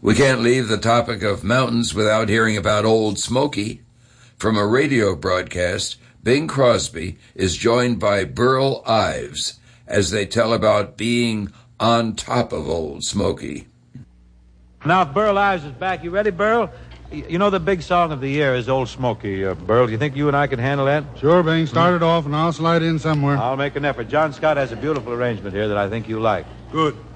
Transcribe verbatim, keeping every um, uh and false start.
We can't leave the topic of mountains without hearing about Old Smoky. From a radio broadcast, Bing Crosby is joined by Burl Ives as they tell about being on top of Old Smoky. Now, if Burl Ives is back, you ready, Burl? You know the big song of the year is Old Smoky. Uh, Burl, do you think you and I can handle that? Sure, Bing. Start it off, and I'll slide in somewhere. I'll make an effort. John Scott has a beautiful arrangement here that I think you like. Good.